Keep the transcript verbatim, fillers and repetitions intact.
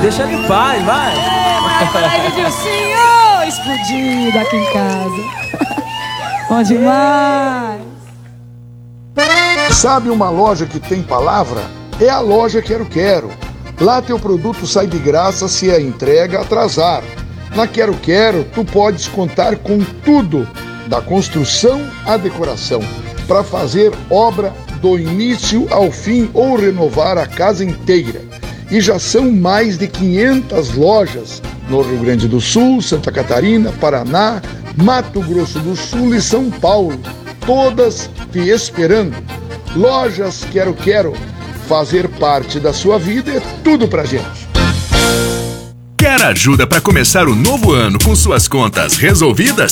deixa ele em paz, vai. É, Edilcinho, explodido aqui em casa. Bom demais. Sabe uma loja que tem palavra? É a loja Quero Quero. Lá teu produto sai de graça se a entrega atrasar. Na Quero Quero, tu podes contar com tudo, da construção à decoração, para fazer obra do início ao fim ou renovar a casa inteira. E já são mais de quinhentas lojas no Rio Grande do Sul, Santa Catarina, Paraná, Mato Grosso do Sul e São Paulo, todas te esperando. Lojas Quero Quero, fazer parte da sua vida é tudo pra gente. Quer ajuda para começar o novo ano com suas contas resolvidas?